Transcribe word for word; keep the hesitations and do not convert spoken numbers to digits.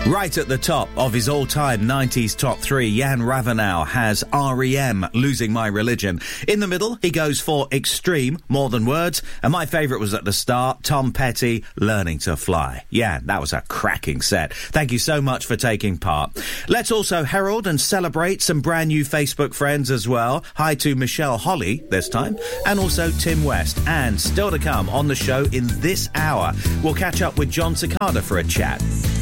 Right at the top of his all-time nineties top three, Jan Ravenow has R E M, Losing My Religion. In the middle, he goes for Extreme, More Than Words. And my favourite was at the start, Tom Petty, Learning to Fly. Yeah, that was a cracking set. Thank you so much for taking part. Let's also herald and celebrate some brand new Facebook friends as well. Hi to Michelle Holly this time, and also Tim West. And still to come on the show in this hour, we'll catch up with John Cicada for a chat.